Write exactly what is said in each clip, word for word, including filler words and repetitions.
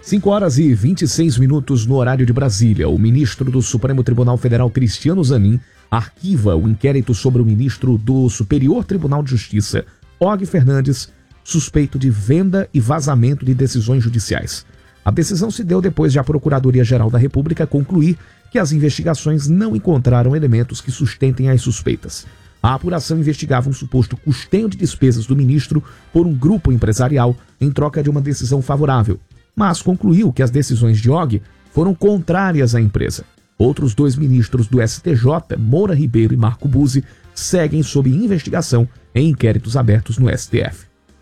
cinco horas e vinte e seis minutos no horário de Brasília. O ministro do Supremo Tribunal Federal, Cristiano Zanin, arquiva o inquérito sobre o ministro do Superior Tribunal de Justiça, Og Fernandes, suspeito de venda e vazamento de decisões judiciais. A decisão se deu depois de a Procuradoria-Geral da República concluir que as investigações não encontraram elementos que sustentem as suspeitas. A apuração investigava um suposto custeio de despesas do ministro por um grupo empresarial em troca de uma decisão favorável, mas concluiu que as decisões de Og foram contrárias à empresa. Outros dois ministros do S T J, Moura Ribeiro e Marco Buzzi, seguem sob investigação em inquéritos abertos no S T F.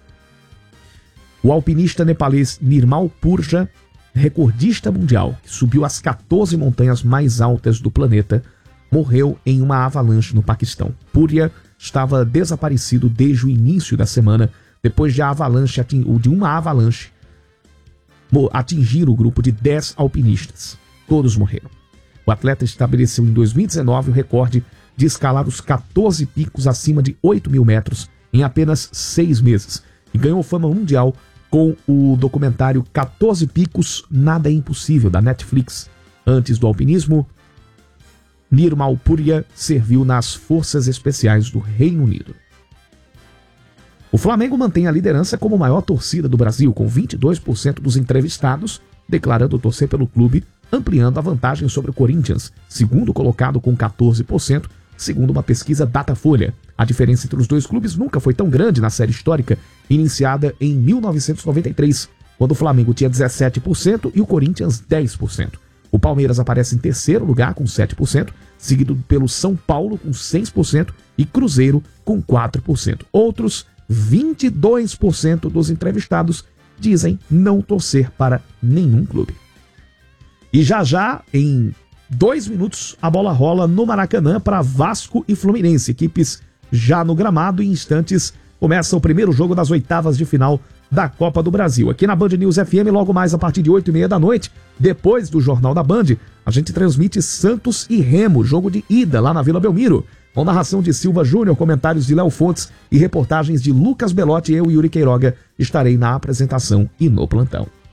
O alpinista nepalês Nirmal Purja, recordista mundial, que subiu as quatorze montanhas mais altas do planeta, morreu em uma avalanche no Paquistão. Purja estava desaparecido desde o início da semana, depois de, a avalanche, de uma avalanche atingir o grupo de dez alpinistas. Todos morreram. O atleta estabeleceu em dois mil e dezenove o recorde de escalar os quatorze picos acima de oito mil metros em apenas seis meses e ganhou fama mundial com o documentário quatorze Picos, Nada é Impossível, da Netflix. Antes do alpinismo, Nirmal Purja serviu nas Forças Especiais do Reino Unido. O Flamengo mantém a liderança como maior torcida do Brasil, com vinte e dois por cento dos entrevistados declarando torcer pelo clube, ampliando a vantagem sobre o Corinthians, segundo colocado com quatorze por cento, segundo uma pesquisa Datafolha. A diferença entre os dois clubes nunca foi tão grande na série histórica, iniciada em mil novecentos e noventa e três, quando o Flamengo tinha dezessete por cento e o Corinthians dez por cento. O Palmeiras aparece em terceiro lugar com sete por cento, seguido pelo São Paulo com seis por cento e Cruzeiro com quatro por cento. Outros vinte e dois por cento dos entrevistados dizem não torcer para nenhum clube. E já já, em dois minutos, a bola rola no Maracanã para Vasco e Fluminense. Equipes já no gramado. Em instantes começa o primeiro jogo das oitavas de final da Copa do Brasil. Aqui na Band News F M, logo mais a partir de oito e meia da noite, depois do Jornal da Band, a gente transmite Santos e Remo, jogo de ida lá na Vila Belmiro. Com narração de Silva Júnior, comentários de Léo Fontes e reportagens de Lucas Belotti, eu e Yuri Queiroga estarei na apresentação e no plantão.